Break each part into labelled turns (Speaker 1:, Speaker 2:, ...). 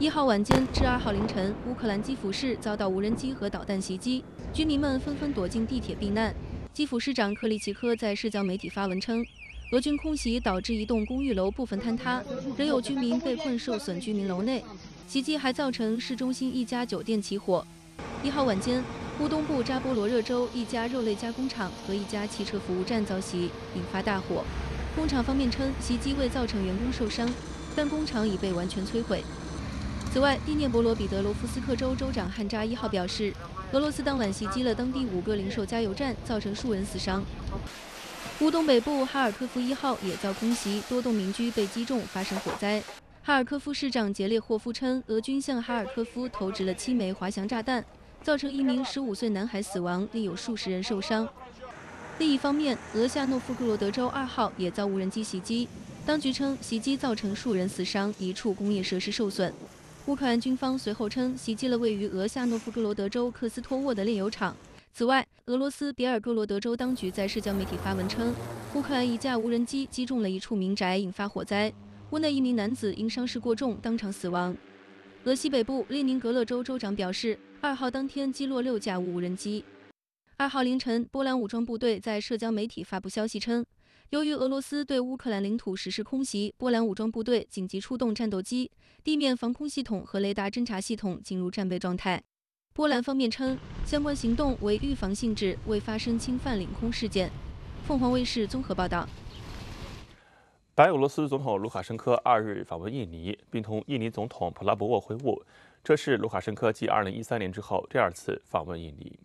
Speaker 1: 1号晚间至2号凌晨，乌克兰基辅市遭到无人机和导弹袭击，居民们纷纷躲进地铁避难。基辅市长克里奇科在社交媒体发文称，俄军空袭导致一栋公寓楼部分坍塌，仍有居民被困受损居民楼内。袭击还造成市中心一家酒店起火。1号晚间，乌东部扎波罗热州一家肉类加工厂和一家汽车服务站遭袭，引发大火。工厂方面称，袭击未造成员工受伤，但工厂已被完全摧毁。此外，第聂伯罗彼得罗夫斯克州州长汉扎1号表示，俄罗斯当晚袭击了当地5个零售加油站，造成数人死伤。乌东北部哈尔科夫1号也遭空袭，多栋民居被击中，发生火灾。哈尔科夫市长杰列霍夫称，俄军向哈尔科夫投掷了7枚滑翔炸弹，造成一名15岁男孩死亡，另有数十人受伤。另一方面，俄夏诺夫哥罗德州2号也遭无人机袭击，当局称袭击造成数人死伤，1处工业设施受损。乌克兰军方随后称，袭击了位于俄夏诺夫哥罗德州克斯托沃的炼油厂。此外，俄罗斯别尔哥罗德州当局在社交媒体发文称，乌克兰一架无人机击中了一处民宅，引发火灾，屋内一名男子因伤势过重当场死亡。俄西北部列宁格勒州州长表示，2号当天击落6架无人机。2号凌晨，波兰武装部队在社交媒体发布消息称，由于俄罗斯对乌克兰领土实施空袭，波兰武装部队紧急出动战斗机、地面防空系统和雷达侦察系统进入战备状态。波兰方面称，相关行动为预防性质，未发生侵犯领空事件。凤凰卫视综合报道。
Speaker 2: 白俄罗斯总统卢卡申科2日访问印尼，并同印尼总统普拉博沃会晤，这是卢卡申科继2013年之后第2次访问印尼。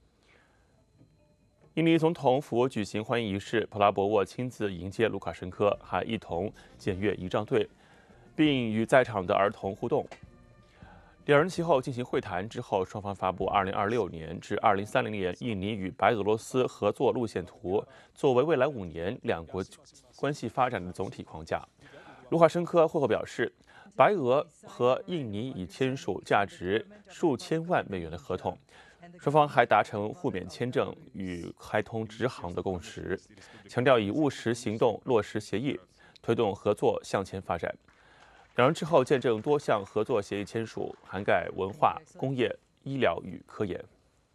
Speaker 2: 印尼总统府举行欢迎仪式，普拉博沃亲自迎接卢卡申科，还一同检阅仪仗队，并与在场的儿童互动。两人其后进行会谈之后，双方发布2026年至2030年印尼与白俄罗斯合作路线图，作为未来5年两国关系发展的总体框架。卢卡申科会后表示，白俄和印尼已签署价值数千万美元的合同，双方还达成互免签证与开通直航的共识，强调以务实行动落实协议，推动合作向前发展。两人之后见证多项合作协议签署，涵盖文化、工业、医疗与科研。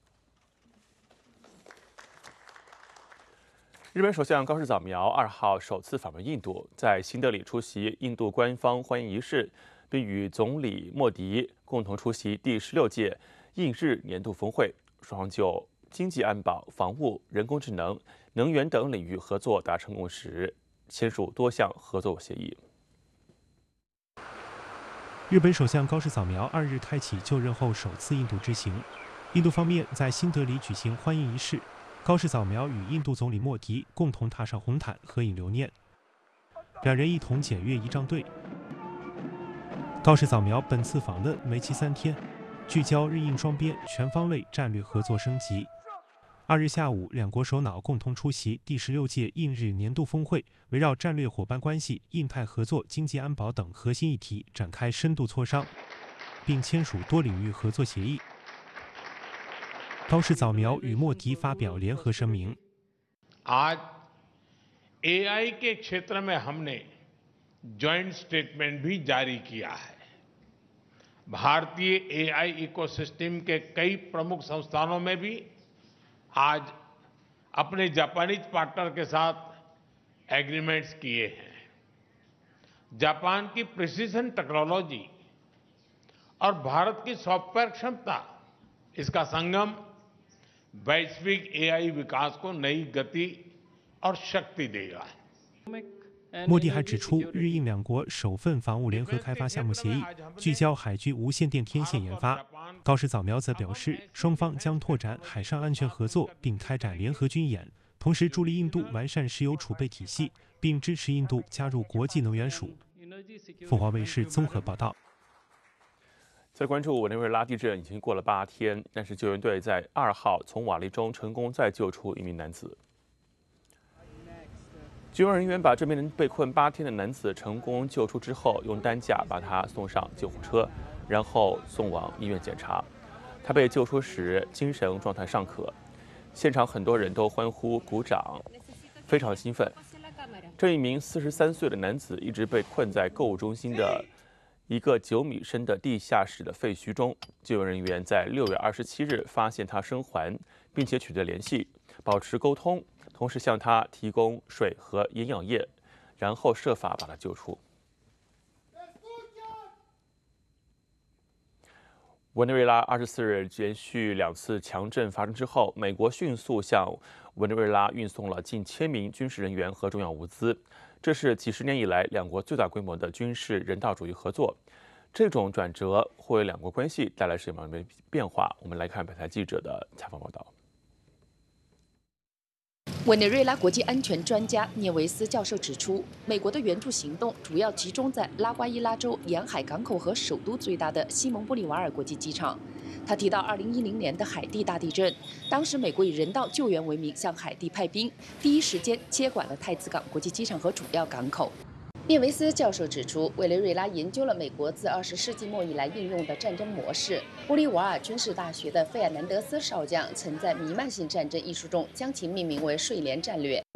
Speaker 2: 日本首相高市早苗2号首次访问印度，在新德里出席印度官方欢迎仪式，并与总理莫迪共同出席第16届印日年度峰会，双方就经济安保、防务、人工智能、能源等领域合作达成共识，签署多项合作协议。
Speaker 3: 日本首相高市早苗2日开启就任后首次印度之行，印度方面在新德里举行欢迎仪式，高市早苗与印度总理莫迪共同踏上红毯合影留念，两人一同检阅仪仗队。高市早苗本次访问为期3天，聚焦日印双边全方位战略合作升级。2日下午，两国首脑共同出席第16届印日年度峰会，围绕战略伙伴关系、印太合作、经济安保等核心议题展开深度磋商，并签署多领域合作协议。高市早苗与莫迪发表联合声明。
Speaker 4: आज AI के क्षेत्र में हमने जॉइंट स्टेटमेंट भी जारी किया है। भारतीय AI इकोसिस्टम के कई प्रमुख संस्थानों में भी आज अपने जापानीज पार्टनर के साथ एग्रीमेंट्स किए हैं। जापान की प्रिसीजन टेक्नोलॉजी और भारत की सॉफ्टवेयर क्षमता, इसका संगम वैश्विक AI विकास को नई गति और शक्ति देगा।
Speaker 3: 莫迪还指出，日印两国首份防务联合开发项目协议聚焦海军无线电天线研发。高市早苗则表示，双方将拓展海上安全合作，并开展联合军演，同时助力印度完善石油储备体系，并支持印度加入国际能源署。凤凰卫视综合报道。
Speaker 2: 在关注委内瑞拉地震已经过了8天，但是救援队在2号从瓦砾中成功再救出一名男子。救援人员把这名被困8天的男子成功救出之后，用担架把他送上救护车，然后送往医院检查。他被救出时精神状态尚可，现场很多人都欢呼鼓掌，非常兴奋。这一名43岁的男子一直被困在购物中心的一个9米深的地下室的废墟中，救援人员在6月27日发现他生还，并且取得联系，保持沟通，同时向他提供水和营养液，然后设法把他救出。委内瑞拉24日连续2次强震发生之后，美国迅速向委内瑞拉运送了近1000名军事人员和重要物资。这是几十年以来两国最大规模的军事人道主义合作。这种转折会为两国关系带来什么样的变化？我们来看本台记者的采访报道。
Speaker 5: 委内瑞拉国际安全专家涅维斯教授指出，美国的援助行动主要集中在拉瓜伊拉州沿海港口和首都最大的西蒙波利瓦尔国际机场。他提到，2010年的海地大地震，当时美国以人道救援为名向海地派兵，第一时间接管了太子港国际机场和主要港口。涅维斯教授指出，委内瑞拉研究了美国自20世纪末以来应用的战争模式。玻利瓦尔军事大学的费尔南德斯少将曾在《弥漫性战争》一书中将其命名为“睡莲战略”。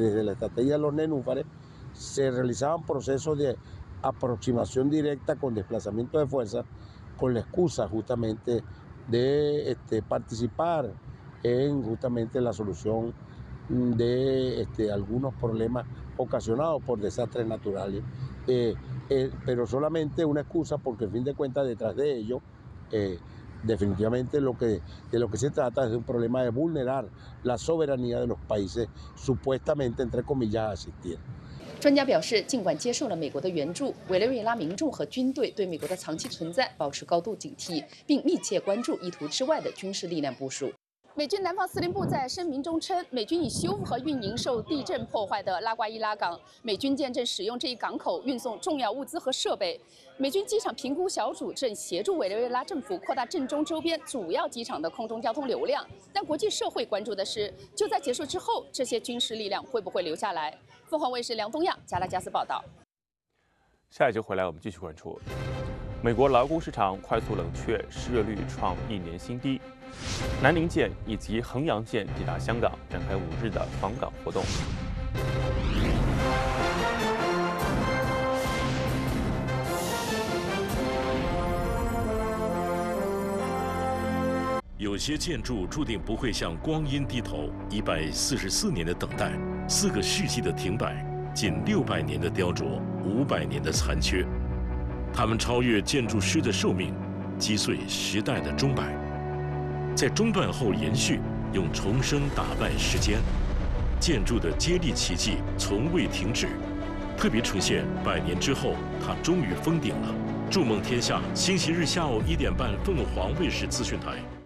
Speaker 6: Se realizaban procesos de aproximación directa con desplazamiento de fuerza, con la excusa justamente de participar en justamente la solución de algunos problemas ocasionados por desastres naturales, pero solamente una excusa porque, a fin de cuentas, detrás de ello, definitivamente de lo que se trata es de un problema de vulnerar la soberanía de los países supuestamente, entre comillas, a asistir.
Speaker 5: 专家表示，尽管接受了美国的援助，委内瑞拉民众和军队对美国的长期存在保持高度警惕，并密切关注意图之外的军事力量部署。美军南方司令部在声明中称，美军已修复和运营受地震破坏的拉瓜伊拉港，美军舰正使用这一港口运送重要物资和设备。美军机场评估小组正协助委内瑞拉政府扩大震中周边主要机场的空中交通流量。但国际社会关注的是，就在结束之后，这些军事力量会不会留下来？凤凰卫视梁东亚、加拉加斯报道。
Speaker 2: 下一节回来，我们继续关注美国劳工市场快速冷却，失业率创1年新低。南宁舰以及衡阳舰抵达香港，展开5日的访港活动。
Speaker 7: 有些建筑注定不会向光阴低头，144年的等待，4个世纪的停摆，近600年的雕琢，500年的残缺，它们超越建筑师的寿命，击碎时代的钟摆，在中断后延续，用重生打败时间。建筑的接力奇迹从未停止，特别呈现100年之后，它终于封顶了。筑梦天下，星期日下午1点半，凤凰卫视资讯台。